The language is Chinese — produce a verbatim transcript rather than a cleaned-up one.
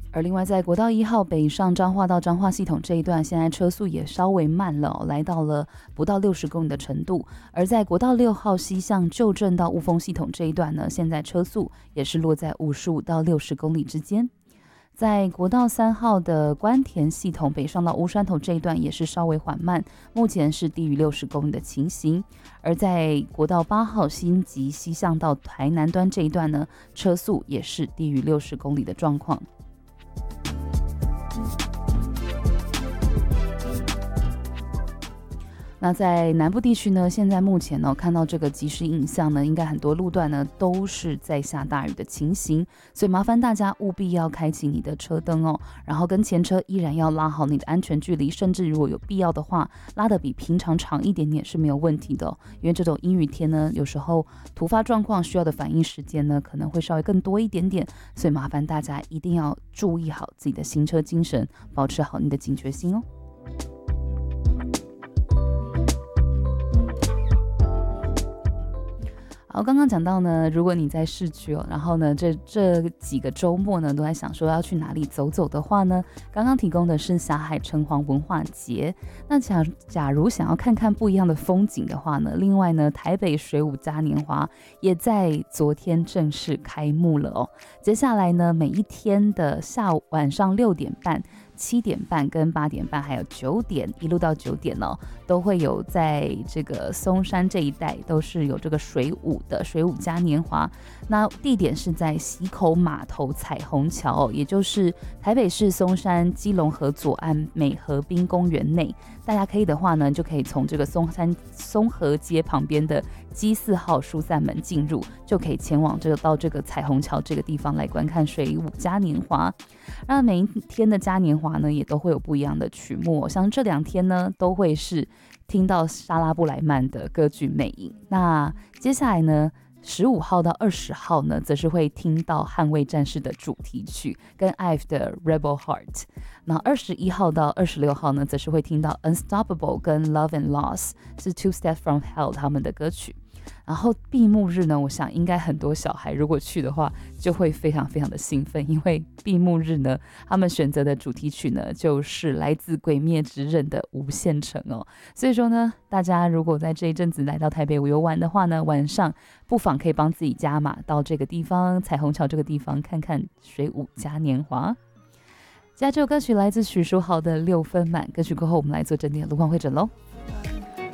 而另外在国道一号北上彰化到彰化系统这一段，现在车速也稍微慢了、哦、来到了不到六十公里的程度。而在国道六号西向旧镇到雾峰系统这一段呢，现在车速也是落在五十五到六十公里之间。在国道三号的关田系统北上到乌山头这一段也是稍微缓慢，目前是低于六十公里的情形。而在国道八号新集西向到台南端这一段呢，车速也是低于六十公里的状况。那在南部地区呢，现在目前呢看到这个即时影像呢，应该很多路段呢都是在下大雨的情形，所以麻烦大家务必要开启你的车灯哦，然后跟前车依然要拉好你的安全距离，甚至如果有必要的话，拉得比平常长一点点是没有问题的哦。因为这种阴雨天呢，有时候突发状况需要的反应时间呢可能会稍微更多一点点，所以麻烦大家一定要注意好自己的行车精神，保持好你的警觉心哦。好，刚刚讲到呢，如果你在市区哦，然后呢，这这几个周末呢，都在想说要去哪里走走的话呢，刚刚提供的是霞海城隍文化节。那假假如想要看看不一样的风景的话呢，另外呢，台北水舞嘉年华也在昨天正式开幕了哦。接下来呢，每一天的下午晚上六点半。七点半跟八点半还有九点一路到九点哦，都会有在这个松山这一带都是有这个水舞的水舞嘉年华。那地点是在溪口码头彩虹桥哦，也就是台北市松山基隆河左岸美河滨公园内。大家可以的话呢，就可以从这个松山松河街旁边的基四号疏散门进入，就可以前往这个到这个彩虹桥这个地方来观看水舞嘉年华。那每一天的嘉年华呢，也都会有不一样的曲目、哦，像这两天呢，都会是听到莎拉布莱曼的歌剧魅影。那接下来呢，十五号到二十号呢，则是会听到捍卫战士的主题曲跟 I V E 的 Rebel Heart。那二十一号到二十六号呢，则是会听到 Unstoppable 跟 Love and Loss 是 Two Steps from Hell 他们的歌曲。然后闭幕日呢，我想应该很多小孩如果去的话，就会非常非常的兴奋，因为闭幕日呢，他们选择的主题曲呢，就是来自《鬼灭之刃》的《无限城》哦。所以说呢，大家如果在这一阵子来到台北游玩的话呢，晚上不妨可以帮自己加码到这个地方彩虹桥这个地方看看水舞嘉年华。下这首歌曲来自许淑豪的《六分满》，歌曲过后我们来做整点的路况会诊喽。